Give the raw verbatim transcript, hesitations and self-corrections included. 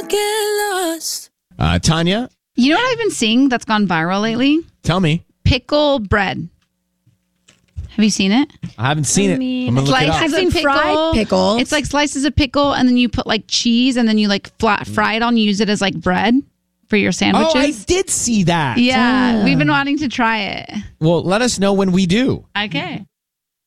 get lost. Uh, Tanya? You know what I've been seeing that's gone viral lately? Tell me. Pickle bread. Have you seen it? I haven't seen I it. mean, I'm going to look Like, it up. I've seen pickle. fried pickles. It's like slices of pickle, and then you put like cheese, and then you like flat fry it on. You use it as like bread for your sandwiches. Oh, I did see that. Yeah, Yeah. we've been wanting to try it. Well, let us know when we do. Okay.